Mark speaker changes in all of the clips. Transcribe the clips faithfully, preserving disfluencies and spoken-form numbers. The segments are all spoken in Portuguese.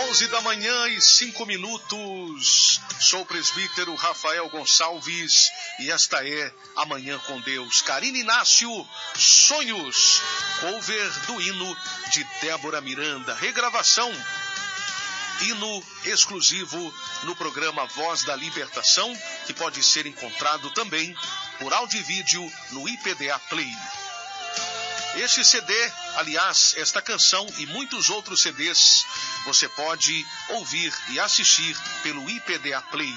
Speaker 1: onze da manhã e cinco minutos. Sou o presbítero Rafael Gonçalves e esta é a Manhã com Deus. Karine Inácio, Sonhos, cover do hino de Débora Miranda, regravação, hino exclusivo no programa Voz da Libertação, que pode ser encontrado também por áudio e vídeo no I P D A Play. Este C D, aliás, esta canção e muitos outros C Ds, você pode ouvir e assistir pelo I P D A Play.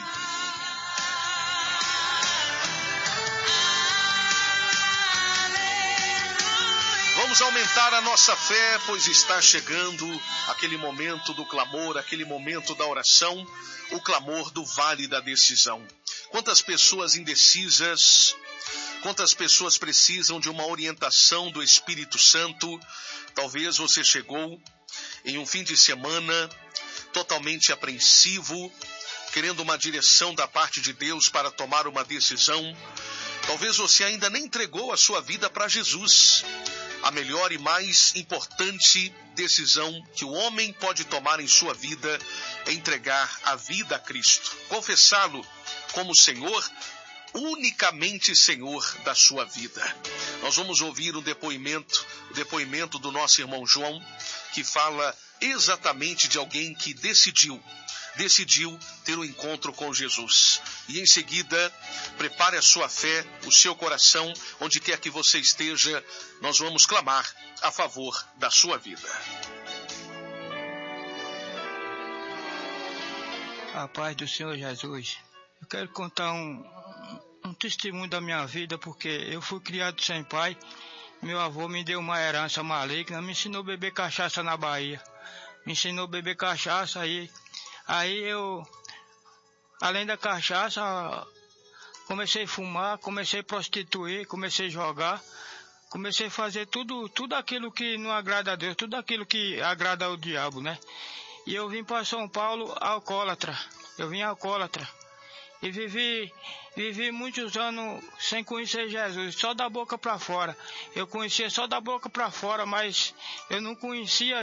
Speaker 1: Vamos aumentar a nossa fé, pois está chegando aquele momento do clamor, aquele momento da oração, o clamor do vale da decisão. Quantas pessoas indecisas, quantas pessoas precisam de uma orientação do Espírito Santo. Talvez você chegou em um fim de semana totalmente apreensivo, querendo uma direção da parte de Deus para tomar uma decisão. Talvez você ainda nem entregou a sua vida para Jesus. A melhor e mais importante decisão que o homem pode tomar em sua vida é entregar a vida a Cristo, confessá-lo como Senhor, unicamente Senhor da sua vida. Nós vamos ouvir um depoimento, o depoimento do nosso irmão João, que fala exatamente de alguém que decidiu, decidiu ter um encontro com Jesus. E em seguida, prepare a sua fé, o seu coração, onde quer que você esteja, nós vamos clamar a favor da sua vida.
Speaker 2: A paz do Senhor Jesus. Eu quero contar um, um testemunho da minha vida, porque eu fui criado sem pai. Meu avô me deu uma herança maligna, me ensinou a beber cachaça na Bahia. Me ensinou a beber cachaça, aí, aí eu, além da cachaça, comecei a fumar, comecei a prostituir, comecei a jogar, comecei a fazer tudo, tudo aquilo que não agrada a Deus, tudo aquilo que agrada ao diabo, né? E eu vim para São Paulo alcoólatra, eu vim alcoólatra. E vivi, vivi muitos anos sem conhecer Jesus, só da boca para fora. Eu conhecia só da boca para fora, mas eu não conhecia,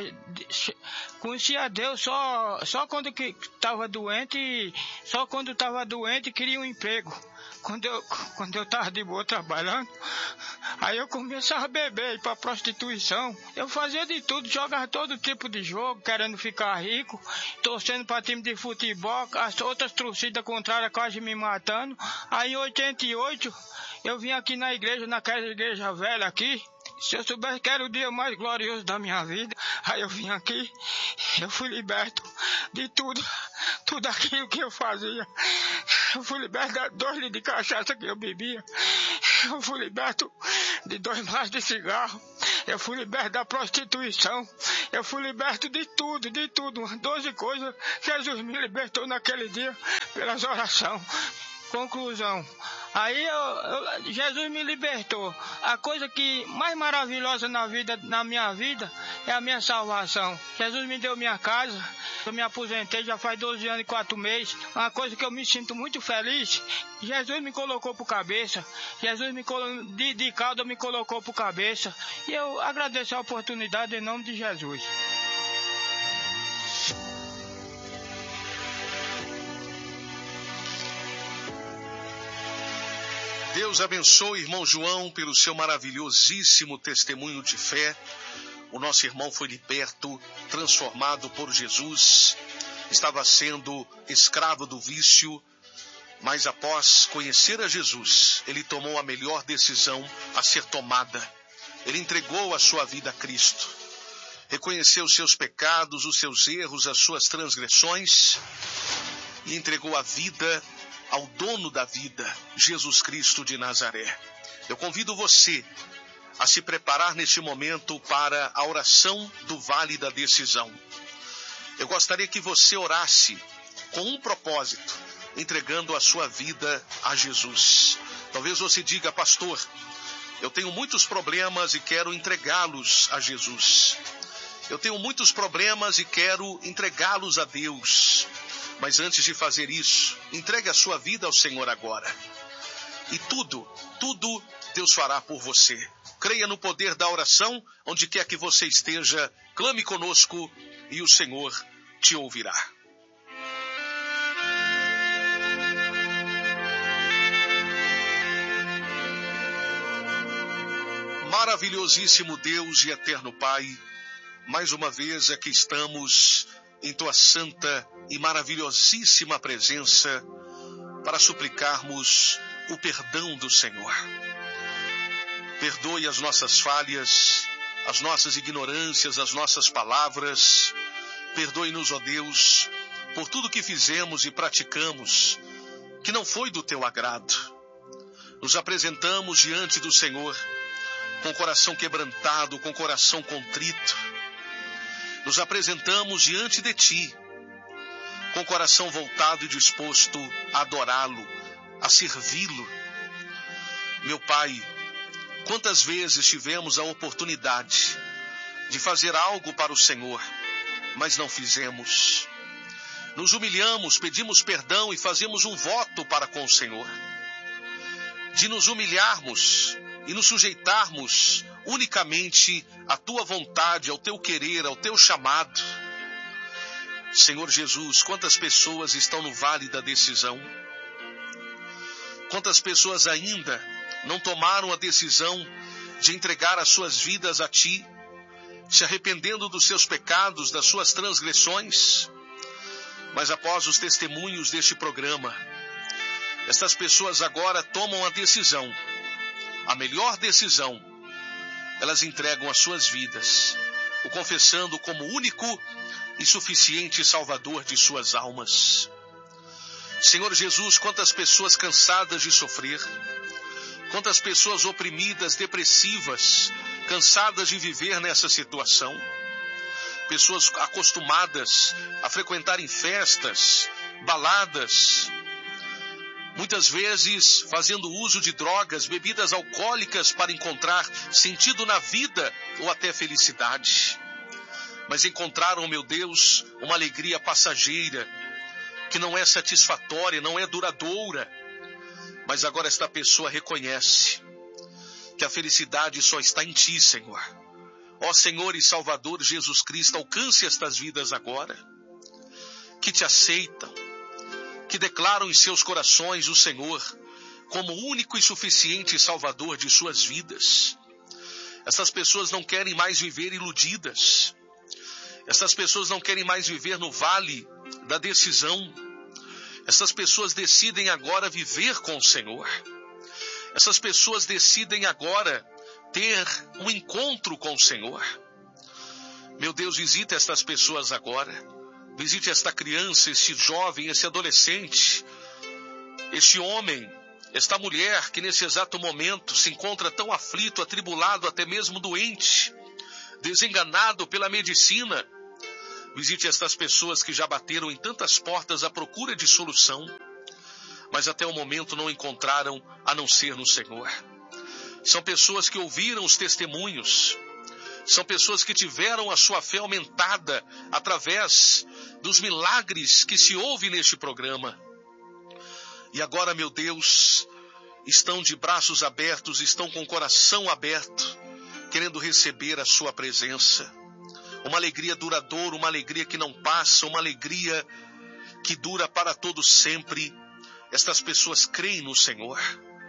Speaker 2: conhecia Deus só, só quando estava doente, só quando estava doente queria um emprego. Quando eu quando eu estava de boa trabalhando, aí eu começava a beber, ir para prostituição. Eu fazia de tudo, jogava todo tipo de jogo, querendo ficar rico, torcendo para time de futebol, as outras torcidas contrárias quase me matando. Aí em oitenta e oito, eu vim aqui na igreja, naquela igreja velha aqui. Se eu soubesse que era o dia mais glorioso da minha vida, aí eu vim aqui, eu fui liberto de tudo, tudo aquilo que eu fazia. Eu fui liberto de dois litros de cachaça que eu bebia. Eu fui liberto de dois maços de cigarro. Eu fui liberto da prostituição. Eu fui liberto de tudo, de tudo. Doze coisas. Jesus me libertou naquele dia pelas orações. Conclusão. Aí eu, eu, Jesus me libertou. A coisa que mais maravilhosa na vida, na minha vida, é a minha salvação. Jesus me deu minha casa. Eu me aposentei já faz doze anos e quatro meses. Uma coisa que eu me sinto muito feliz. Jesus me colocou por cabeça. Jesus me colo... de, de cauda me colocou por cabeça. E eu agradeço a oportunidade em nome de Jesus.
Speaker 1: Deus abençoe, irmão João, pelo seu maravilhosíssimo testemunho de fé. O nosso irmão foi liberto, transformado por Jesus. Estava sendo escravo do vício, mas após conhecer a Jesus, ele tomou a melhor decisão a ser tomada. Ele entregou a sua vida a Cristo. Reconheceu os seus pecados, os seus erros, as suas transgressões e entregou a vida ao dono da vida, Jesus Cristo de Nazaré. Eu convido você a se preparar neste momento para a oração do Vale da Decisão. Eu gostaria que você orasse com um propósito, entregando a sua vida a Jesus. Talvez você diga: pastor, eu tenho muitos problemas e quero entregá-los a Jesus. Eu tenho muitos problemas e quero entregá-los a Deus. Mas antes de fazer isso, entregue a sua vida ao Senhor agora. E tudo, tudo Deus fará por você. Creia no poder da oração, onde quer que você esteja, clame conosco e o Senhor te ouvirá. Maravilhosíssimo Deus e eterno Pai, mais uma vez aqui estamos em tua santa e maravilhosíssima presença para suplicarmos o perdão do Senhor. Perdoe as nossas falhas, as nossas ignorâncias, as nossas palavras. Perdoe-nos, ó Deus, por tudo que fizemos e praticamos que não foi do teu agrado. Nos apresentamos diante do Senhor com coração quebrantado, com coração contrito. Nos apresentamos diante de ti, com coração voltado e disposto a adorá-lo, a servi-lo. Meu Pai, quantas vezes tivemos a oportunidade de fazer algo para o Senhor, mas não fizemos. Nos humilhamos, pedimos perdão e fazemos um voto para com o Senhor, de nos humilharmos e nos sujeitarmos unicamente à tua vontade, ao teu querer, ao teu chamado. Senhor Jesus, quantas pessoas estão no vale da decisão? Quantas pessoas ainda não tomaram a decisão de entregar as suas vidas a ti, se arrependendo dos seus pecados, das suas transgressões? Mas após os testemunhos deste programa, estas pessoas agora tomam a decisão, a melhor decisão. Elas entregam as suas vidas, o confessando como único e suficiente Salvador de suas almas. Senhor Jesus, quantas pessoas cansadas de sofrer, quantas pessoas oprimidas, depressivas, cansadas de viver nessa situação, pessoas acostumadas a frequentarem festas, baladas, muitas vezes fazendo uso de drogas, bebidas alcoólicas para encontrar sentido na vida ou até felicidade. Mas encontraram, meu Deus, uma alegria passageira, que não é satisfatória, não é duradoura. Mas agora esta pessoa reconhece que a felicidade só está em ti, Senhor. Ó Senhor e Salvador Jesus Cristo, alcance estas vidas agora, que te aceitam, que declaram em seus corações o Senhor como único e suficiente Salvador de suas vidas. Essas pessoas não querem mais viver iludidas. Essas pessoas não querem mais viver no vale da decisão. Essas pessoas decidem agora viver com o Senhor. Essas pessoas decidem agora ter um encontro com o Senhor. Meu Deus, visita estas pessoas agora. Visite esta criança, este jovem, esse adolescente, este homem, esta mulher que nesse exato momento se encontra tão aflito, atribulado, até mesmo doente, desenganado pela medicina. Visite estas pessoas que já bateram em tantas portas à procura de solução, mas até o momento não encontraram a não ser no Senhor. São pessoas que ouviram os testemunhos, são pessoas que tiveram a sua fé aumentada através dos milagres que se ouve neste programa. E agora, meu Deus, estão de braços abertos, estão com o coração aberto, querendo receber a sua presença. Uma alegria duradoura, uma alegria que não passa, uma alegria que dura para todo sempre. Estas pessoas creem no Senhor.